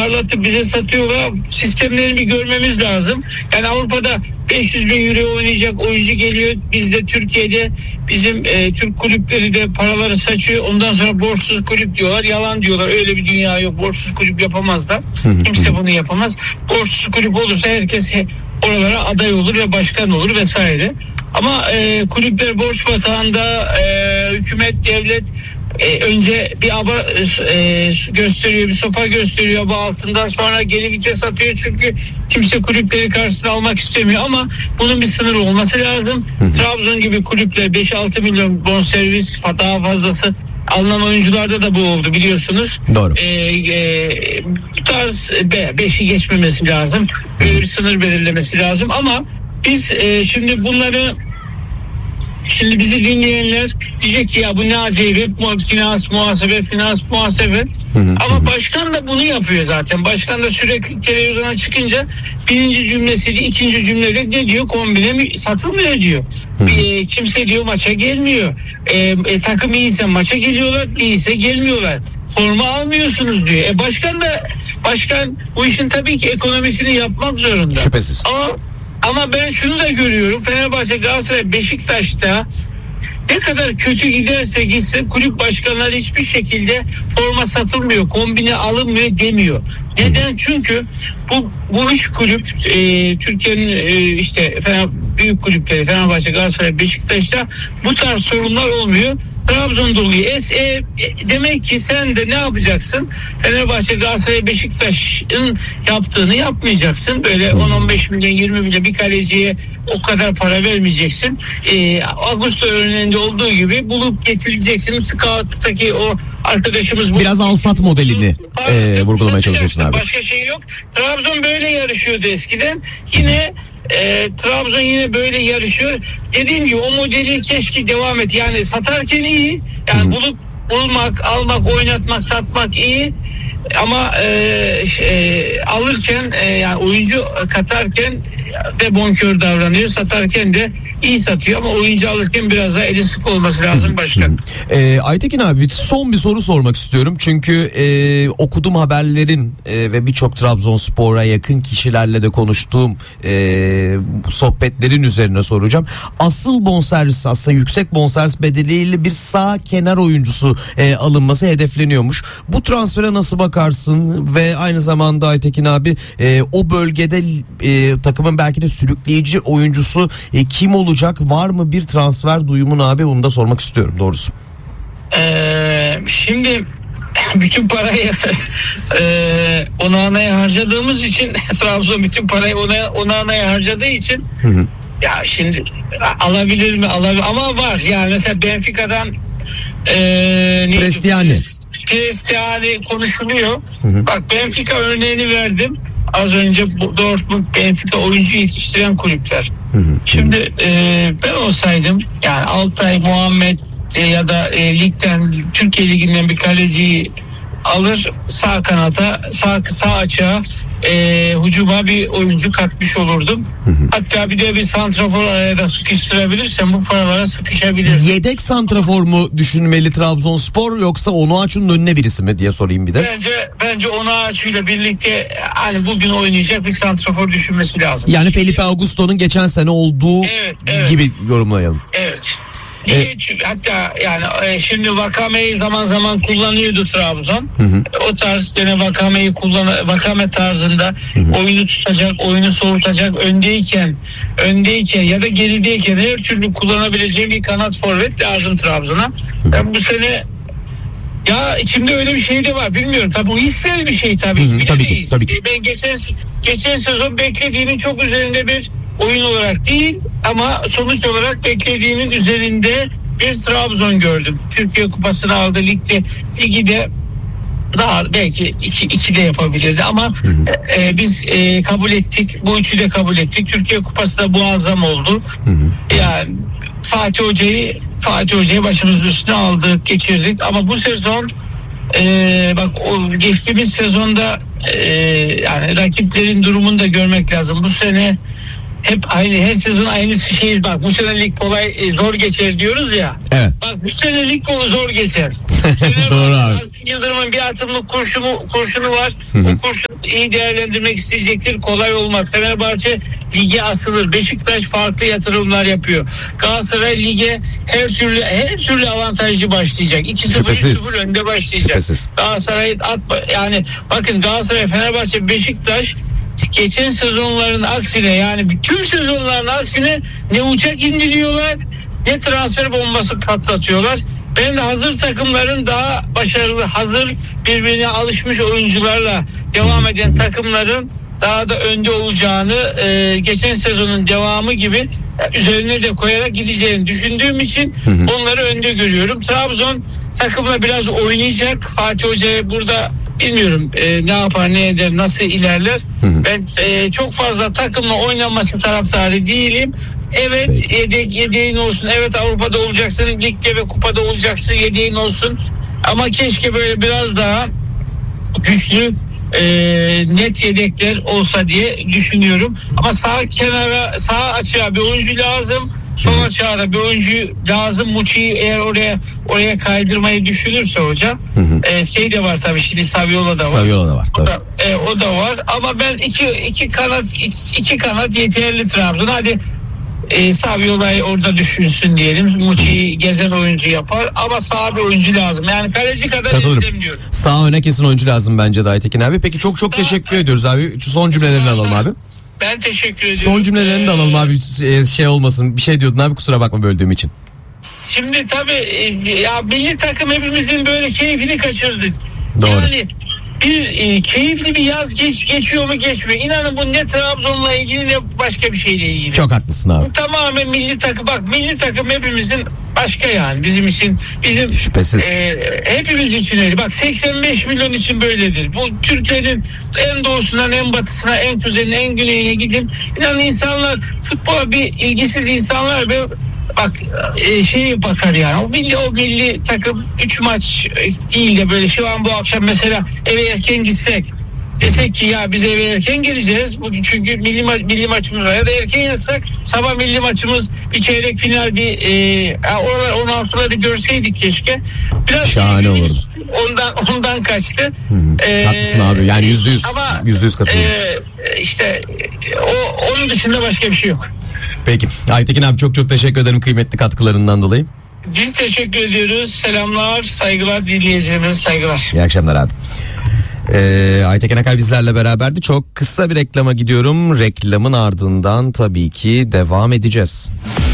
parlatıp bize satıyorlar. Sistemlerini bir görmemiz lazım. Yani Avrupa'da 500 bin euro oynayacak oyuncu geliyor. Bizde Türkiye'de bizim Türk kulüpleri de paraları saçıyor. Ondan sonra borçsuz kulüp diyorlar. Yalan diyorlar. Öyle bir dünya yok. Borçsuz kulüp yapamazlar. Kimse bunu yapamaz. Borçsuz kulüp olursa herkes oralara aday olur ve başkan olur vesaire. Ama kulüpler borç batağında, hükümet, devlet önce bir aba gösteriyor, bir sopa gösteriyor aba altından, sonra geri vites atıyor çünkü kimse kulüpleri karşısına almak istemiyor. Ama bunun bir sınırı olması lazım. Trabzon gibi kulüpler 5-6 milyon bonservis, daha fazlası alınan oyuncularda da bu oldu biliyorsunuz. Doğru. Bu tarz 5'i geçmemesi lazım. Böyle bir sınır belirlemesi lazım ama biz şimdi bunları, şimdi bizi dinleyenler diyecek ki ya bu ne acayip, finans muhasebe. Ama başkan da bunu yapıyor zaten. Başkan da sürekli televizyona çıkınca birinci cümlesiyle ikinci cümlede ne diyor? Kombine satılmıyor diyor. Kimse diyor maça gelmiyor. Takım iyiyse maça geliyorlar, değilse gelmiyorlar. Forma almıyorsunuz diyor. Başkan bu işin tabii ki ekonomisini yapmak zorunda. Şüphesiz. Ama ben şunu da görüyorum. Fenerbahçe, Galatasaray, Beşiktaş'ta ne kadar kötü giderse gitsin kulüp başkanları hiçbir şekilde forma satılmıyor, kombine alınmıyor demiyor. Neden? Çünkü bu üç kulüp Türkiye'nin işte büyük kulüpleri Fenerbahçe, Galatasaray, Beşiktaş'ta bu tarz sorunlar olmuyor. Trabzon'da oluyor. Demek ki sen de ne yapacaksın? Fenerbahçe, Galatasaray, Beşiktaş'ın yaptığını yapmayacaksın. Böyle 10-15 milyon, 20 milyon bir kaleciye o kadar para vermeyeceksin. Augusto örneğinde olduğu gibi bulup getireceksin. Scout'taki o arkadaşımız... Biraz al-sat modelini vurgulamaya çalışıyorsun abi. Başka şey yok. Trabzon böyle yarışıyordu eskiden. Yine Trabzon yine böyle yarışıyor. Dediğim gibi o modeli keşke devam et. Yani satarken iyi. Yani bulmak, almak, oynatmak, satmak iyi. Ama alırken yani oyuncu katarken de bonkör davranıyor. Satarken de iyi satıyor ama oyuncu alırken biraz daha eli sık olması lazım başkan. Aytekin abi son bir soru sormak istiyorum. Çünkü okuduğum haberlerin ve birçok Trabzonspor'a yakın kişilerle de konuştuğum sohbetlerin üzerine soracağım. Asıl bonservis, aslında yüksek bonservis bedeliyle bir sağ kenar oyuncusu alınması hedefleniyormuş. Bu transfere nasıl bakarsın ve aynı zamanda Aytekin abi o bölgede takımın belki de sürükleyici oyuncusu kim olacak? Var mı bir transfer duyumun abi? Bunu da sormak istiyorum doğrusu. Şimdi bütün parayı Onana'ya harcadığımız için Trabzon bütün parayı Onana'ya harcadığı için ya şimdi alabilir mi? Ama var yani mesela Benfica'dan Cristiano konuşuluyor. Bak Benfica örneğini verdim. Az önce Dortmund, Benfica oyuncu yetiştiren kulüpler. Şimdi ben olsaydım yani Altay, Muhammed ya da ligden, Türkiye Ligi'nden bir kaleciyi alır, sağ kanata, sağ açığa hücuma bir oyuncu katmış olurdum. Hatta bir de bir santrafor araya da sıkıştırabilirsem bu paralara sıkışabilir. Yedek santrafor mu düşünmeli Trabzonspor yoksa Onuachu'nun önüne birisi mi diye sorayım bir de. Bence Onuachu'yla birlikte hani bugün oynayacak bir santrafor düşünmesi lazım. Yani Felipe Augusto'nun geçen sene olduğu gibi yorumlayalım. Evet. Hatta yani şimdi Vakame'yi zaman zaman kullanıyordu Trabzon. O tarz gene Vakame tarzında oyunu tutacak, oyunu soğutacak, öndeyken ya da gerideyken her türlü kullanabileceği bir kanat forvet lazım Trabzon'a. Ben bu sene ya içimde öyle bir şey de var. Bilmiyorum. Tabii bu hissel bir şey tabii. Tabii ki. Ben geçen sezon beklediğimin çok üzerinde bir oyun olarak değil ama sonuç olarak beklediğimin üzerinde bir Trabzon gördüm. Türkiye Kupası'nı aldı. Ligi de daha belki iki de yapabilirdi ama biz kabul ettik. Bu üçü de kabul ettik. Türkiye Kupası da muazzam oldu. Yani Fatih Hoca'yı başımızın üstüne aldık, geçirdik ama bu sezon bak o geçtiğimiz sezonda yani rakiplerin durumunu da görmek lazım. Bu sene hep her sezon aynı şey. Bak bu sene lig kolay zor geçer diyoruz ya. Evet. Bak bu sene lig zor geçer. Doğru abi. Aziz Yıldırım'ın bir atımlık kurşunu var. O kurşunu iyi değerlendirmek isteyecektir. Kolay olmaz. Fenerbahçe lige asılır. Beşiktaş farklı yatırımlar yapıyor. Galatasaray lige her türlü avantajlı başlayacak. 2-0 3-0 önde başlayacak. Şüphesiz. Galatasaray yani bakın Galatasaray, Fenerbahçe, Beşiktaş geçen sezonların aksine, yani tüm sezonların aksine ne uçak indiriyorlar ne transfer bombası patlatıyorlar. Ben de hazır takımların daha başarılı, hazır birbirine alışmış oyuncularla devam eden takımların daha da önde olacağını, geçen sezonun devamı gibi üzerine de koyarak gideceğini düşündüğüm için onları önde görüyorum. Trabzon takımla biraz oynayacak. Fatih Hoca burada bilmiyorum ne yapar, ne eder, nasıl ilerler. Ben çok fazla takımla oynaması taraftarı değilim. Evet, yedeğin olsun. Evet, Avrupa'da olacaksın, ligde ve kupada olacaksın, yedeğin olsun. Ama keşke böyle biraz daha güçlü, net yedekler olsa diye düşünüyorum. Ama sağ açığa bir oyuncu lazım. Sol açığa da bir oyuncu lazım. Muçi'yi eğer oraya kaydırmayı düşünürse hoca. Şey de var tabii, şimdi Saviola da var. Saviola da var tabii. O da var. Ama ben iki kanat yeterli Trabzon. Hadi Saviola'yı orada düşünsün diyelim. Muçi'yi gezen oyuncu yapar ama sağ bir oyuncu lazım. Yani kaleci kadar izlemiyorum. Sağ öne kesin oyuncu lazım bence de Aytekin abi. Peki çok teşekkür ediyoruz abi. Şu son cümlelerini alalım abi. Ben teşekkür ediyorum. Son cümlelerini de alalım abi. Şey olmasın. Bir şey diyordun abi, kusura bakma böldüğüm için. Şimdi tabii ya milli takım hepimizin böyle keyfini kaçırdık. Doğru. Yani bir keyifli bir yaz geçiyor mu geçmiyor. İnanın bu ne Trabzon'la ilgili ne başka bir şeyle ilgili. Çok haklısın abi. Bu tamamen milli takım. Bak, milli takım hepimizin başka yani. Bizim için, şüphesiz. Hepimiz için öyle. Bak 85 milyon için böyledir. Bu Türkiye'nin en doğusundan en batısına, en kuzeyine, en güneyine gidin. İnanın insanlar, futbola bir ilgisiz insanlar ve bak şeye bakar yani. O milli takım 3 maç değil de böyle şu an bu akşam mesela eve erken gitsek, desek ki ya biz eve erken geleceğiz bugün çünkü milli maçımız var, ya da erken yatsak sabah milli maçımız, bir çeyrek final, bir oralar 16'ları görseydik keşke. Biraz şahane olurdu. Ondan kaçtı. Haklısın abi, yani %100 katılıyorum. İşte onun dışında başka bir şey yok. Peki Aytekin abi, çok teşekkür ederim kıymetli katkılarından dolayı. Biz teşekkür ediyoruz. Selamlar, saygılar, dinleyicilerimize saygılar. İyi akşamlar abi. Aytekin Akay bizlerle beraberdi. Çok kısa bir reklama gidiyorum. Reklamın ardından tabii ki devam edeceğiz.